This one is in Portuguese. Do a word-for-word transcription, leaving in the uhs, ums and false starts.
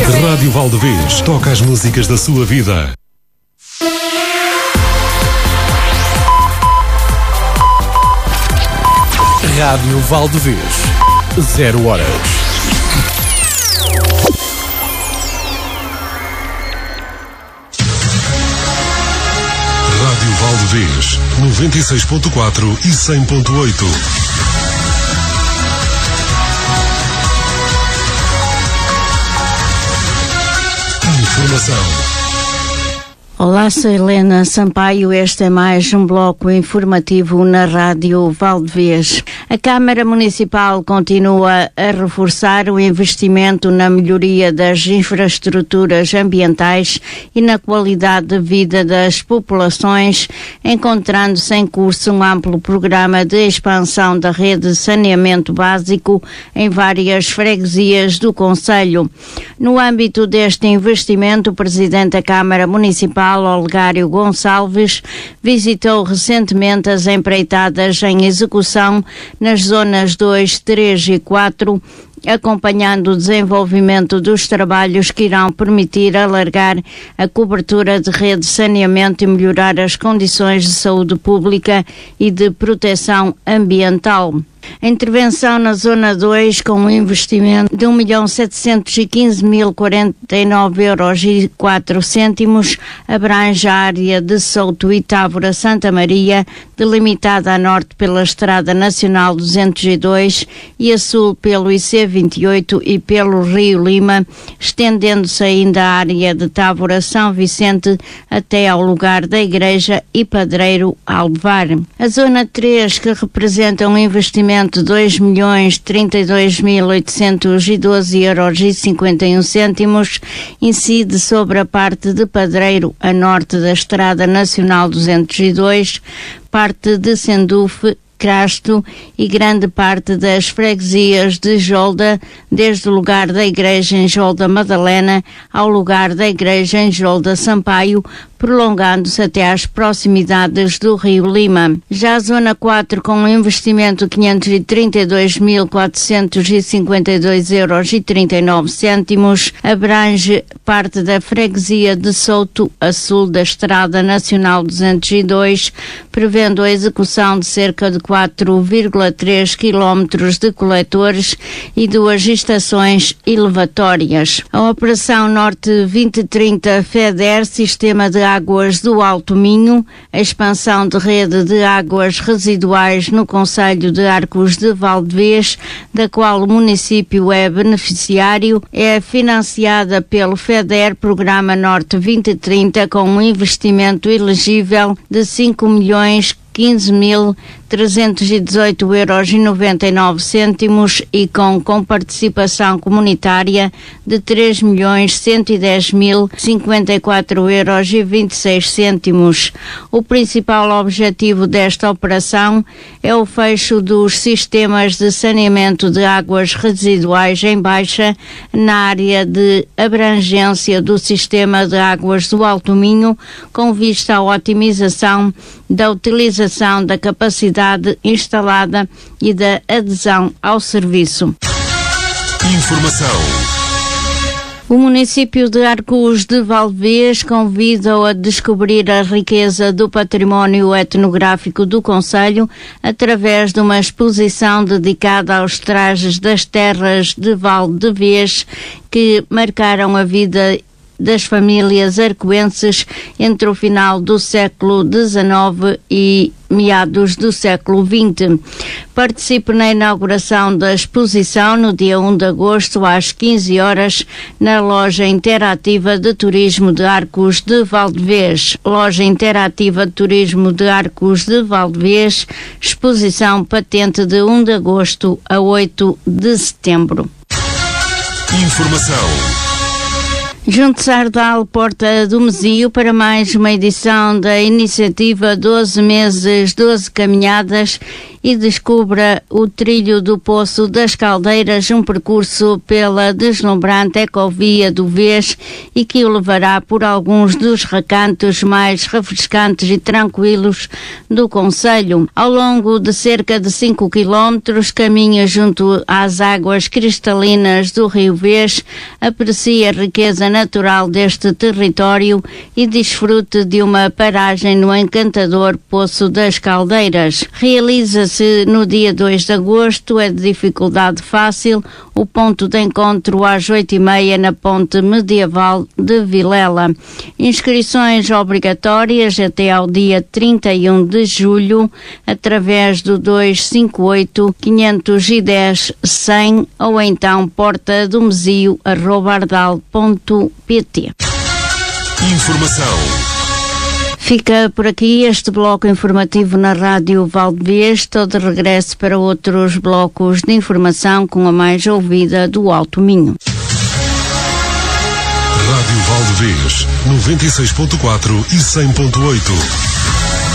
Rádio Valdevez toca as músicas da sua vida. Rádio Valdevez, zero horas. Rádio Valdevez, noventa e seis ponto quatro e cem ponto oito. Informação. Olá, sou Helena Sampaio. Este é mais um bloco informativo na Rádio Valdevez. A Câmara Municipal continua a reforçar o investimento na melhoria das infraestruturas ambientais e na qualidade de vida das populações, encontrando-se em curso um amplo programa de expansão da rede de saneamento básico em várias freguesias do concelho. No âmbito deste investimento, o Presidente da Câmara Municipal, Olegário Gonçalves, visitou recentemente as empreitadas em execução nas zonas dois, três e quatro, acompanhando o desenvolvimento dos trabalhos que irão permitir alargar a cobertura de rede de saneamento e melhorar as condições de saúde pública e de proteção ambiental. A intervenção na Zona dois, com um investimento de um milhão setecentos e quinze mil quarenta e nove euros e quatro cêntimos, abrange a área de Souto e Távora Santa Maria, delimitada a norte pela Estrada Nacional duzentos e dois e a sul pelo I C vinte e oito e pelo Rio Lima, estendendo-se ainda a área de Távora São Vicente até ao lugar da Igreja e Padreiro Alvar. A Zona três, que representa um investimento de dois milhões trinta e dois mil oitocentos e doze euros e cinquenta e um cêntimos, incide sobre a parte de Padreiro a norte da Estrada Nacional duzentos e dois, parte de Sendufe, Crasto e grande parte das freguesias de Jolda, desde o lugar da Igreja em Jolda Madalena ao lugar da Igreja em Jolda Sampaio, prolongando-se até às proximidades do Rio Lima. Já a Zona quatro, com um investimento de quinhentos e trinta e dois mil quatrocentos e cinquenta e dois euros e trinta e nove cêntimos, abrange parte da freguesia de Souto a sul da Estrada Nacional duzentos e dois, prevendo a execução de cerca de quatro vírgula três quilómetros de coletores e duas estações elevatórias. A Operação Norte vinte trinta FEDER, Sistema de Águas do Alto Minho, a expansão de rede de águas residuais no concelho de Arcos de Valdevez, da qual o município é beneficiário, é financiada pelo FEDER, Programa Norte vinte trinta, com um investimento elegível de cinco milhões quinze mil trezentos e dezoito euros e noventa e nove cêntimos e com comparticipação comunitária de três milhões cento e dez mil cinquenta e quatro euros e vinte e seis cêntimos. O principal objetivo desta operação é o fecho dos sistemas de saneamento de águas residuais em baixa na área de abrangência do sistema de águas do Alto Minho, com vista à otimização da utilização da capacidade instalada e da adesão ao serviço. Informação. O município de Arcos de Valdevez convida-o a descobrir a riqueza do património etnográfico do concelho através de uma exposição dedicada aos trajes das terras de Valdevez que marcaram a vida das famílias arcoenses entre o final do século dezenove e meados do século vinte. Participe na inauguração da exposição no dia um de agosto às quinze horas na Loja Interativa de Turismo de Arcos de Valdevez. Loja Interativa de Turismo de Arcos de Valdevez, exposição patente de um de agosto a oito de setembro. Informação. Junte Sardal, Porta do Mesio, para mais uma edição da iniciativa doze meses, doze caminhadas, e descubra o trilho do Poço das Caldeiras, um percurso pela deslumbrante ecovia do Vês e que o levará por alguns dos recantos mais refrescantes e tranquilos do concelho. Ao longo de cerca de cinco quilómetros, caminha junto às águas cristalinas do Rio Vês, aprecie a riqueza natural deste território e desfrute de uma paragem no encantador Poço das Caldeiras. Realiza-se no dia dois de agosto, é de dificuldade fácil, o ponto de encontro às oito e meia na ponte medieval de Vilela. Inscrições obrigatórias até ao dia trinta e um de julho, através do dois cinco oito, cinco um zero, cem ou então porta do mesio arroba ardal ponto pt. Informação. Fica por aqui este bloco informativo na Rádio Valdevez. Todo regresso para outros blocos de informação com a mais ouvida do Alto Minho. Rádio Valdevez, noventa e seis ponto quatro e cem ponto oito.